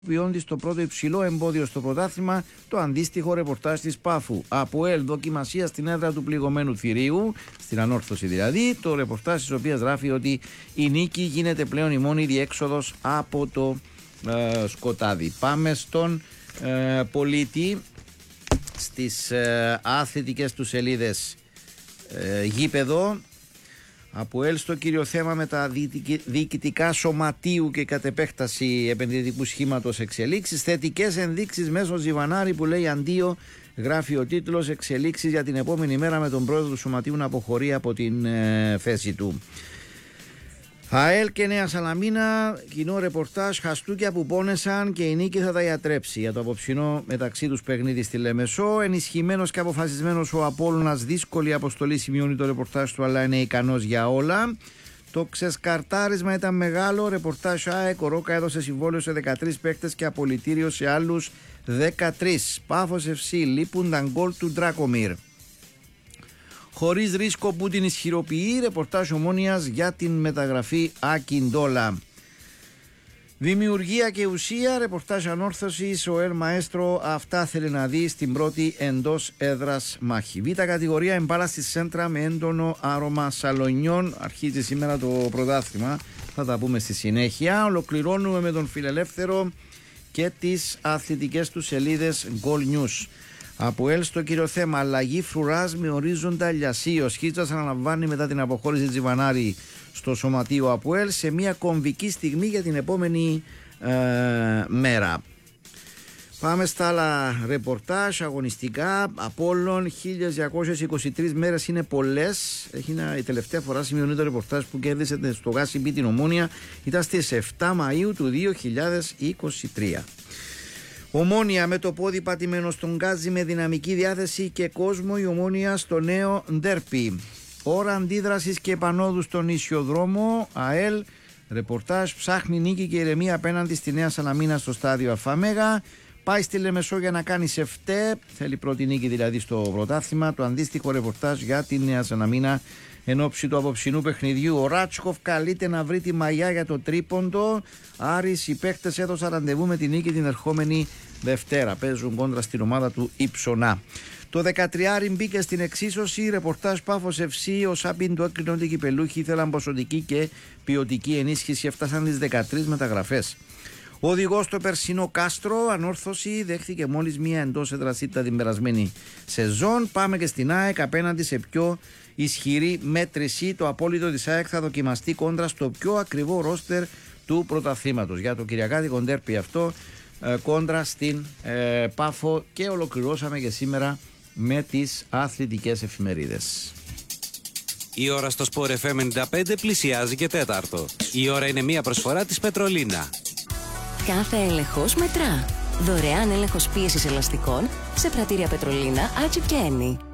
Βιώνει στο πρώτο υψηλό εμπόδιο στο πρωτάθλημα, το αντίστοιχο ρεπορτάζ της Πάφου. ΑΠΟΕΛ, δοκιμασία στην έδρα του πληγωμένου θηρίου, στην ανόρθωση δηλαδή. Το ρεπορτάζ της οποίας γράφει ότι η νίκη γίνεται πλέον η μόνη διέξοδος από το σκοτάδι. Πάμε στον Πολίτη, στις αθλητικές του σελίδες. Γήπεδο. ΑΠΟΕΛ στο κύριο θέμα με τα διοικητικά σωματείου και κατ' επέκταση επενδυτικού σχήματος εξελίξεις. Θετικές ενδείξεις μέσω Ζιβανάρη που λέει αντίο, γράφει ο τίτλος. Εξελίξεις για την επόμενη μέρα με τον πρόεδρο του σωματείου να αποχωρεί από την θέση του. ΑΕΛ και Νέα Σαλαμίνα, κοινό ρεπορτάζ, χαστούκια που πόνεσαν και η νίκη θα τα ιατρέψει. Για το απόψινό μεταξύ τους παιχνίδι στη Λεμεσό. Ενισχυμένος και αποφασισμένος ο Απόλλωνας, δύσκολη αποστολή σημειώνει το ρεπορτάζ του, αλλά είναι ικανός για όλα. Το ξεσκαρτάρισμα ήταν μεγάλο. Ρεπορτάζ ΑΕΚ, ο Ρόκα έδωσε συμβόλαιο σε 13 παίκτες και απολυτήριο σε άλλους 13. Πάφος FC, λείπουνταν γκολ του Ντράκομιρ. Χωρίς ρίσκο που την ισχυροποιεί, ρεπορτάζ Ομόνοιας για την μεταγραφή Ακιντόλα. Δημιουργία και ουσία, ρεπορτάζ ανόρθωσης, ο Ελ Μαέστρο αυτά θέλει να δει στην πρώτη εντός έδρας μάχη. Β' κατηγορία, εμπάλα στη σέντρα με έντονο άρωμα σαλονιών. Αρχίζει σήμερα το πρωτάθλημα, θα τα πούμε στη συνέχεια. Ολοκληρώνουμε με τον Φιλελεύθερο και τις αθλητικές του σελίδες Goal News. ΑΠΟΕΛ στο κύριο θέμα, αλλαγή Φρουράς με ορίζοντα Λιασί. Ο Σχίτσας αναλαμβάνει μετά την αποχώρηση Τζιβανάρη στο σωματείο ΑΠΟΕΛ σε μια κομβική στιγμή για την επόμενη μέρα. Πάμε στα άλλα ρεπορτάζ αγωνιστικά. Απόλλων, 1223 μέρες είναι πολλές. Η τελευταία φορά σημειώνει το ρεπορτάζ που κέρδισε στο Γάσιμπι την Ομόνια ήταν στις 7 Μαΐου του 2023. Ομόνια με το πόδι πατημένο στον γκάζι με δυναμική διάθεση και κόσμο, η Ομόνια στο νέο ντέρπι. Ώρα αντίδρασης και επανόδου στον ισιοδρόμο. ΑΕΛ, ρεπορτάζ, ψάχνει νίκη και ηρεμία απέναντι στη Νέα Σαλαμίνα στο στάδιο Αφαμέγα. Πάει στη Λεμεσό για να κάνει σεφτέ. Θέλει πρώτη νίκη δηλαδή στο πρωτάθλημα. Το αντίστοιχο ρεπορτάζ για τη Νέα Σαλαμίνα εν ώψη του απόψινού παιχνιδιού. Ο Ράτσκοφ καλείται να βρει τη μαγιά για το τρίποντο. Άρης, οι παίκτες έδωσαν ραντεβού με τη νίκη την ερχόμενη Δευτέρα. Παίζουν κόντρα στην ομάδα του Ιψονά. Το 13 μπήκε στην εξίσωση. Ρεπορτάζ Πάφος FC. Ο Σάμπιν του έκρινε ότι οι κυπελούχοι ήθελαν ποσοτική και ποιοτική ενίσχυση. Έφτασαν τις 13 μεταγραφές. Ο οδηγός στο περσινό Κάστρο, ανόρθωση, δέχθηκε μόλις μία εντός έδρας ήττα την περασμένη σεζόν. Πάμε και στην ΑΕΚ απέναντι σε πιο ισχυρή μέτρηση. Το απόλυτο της ΑΕΚ θα δοκιμαστεί κόντρα στο πιο ακριβό ρόστερ του πρωταθλήματος. Για το κυριακάτικο ντέρπι αυτό κόντρα στην Πάφο, και ολοκληρώσαμε και σήμερα με τις αθλητικές εφημερίδες. Η ώρα στο Sport FM 95 πλησιάζει και τέταρτο. Η ώρα είναι μία προσφορά της Πετρολίνα. Κάθε έλεγχος μετρά. Δωρεάν έλεγχος πίεσης ελαστικών σε πρατήρια Πετρολίνα, Άτσιπ και Ένι.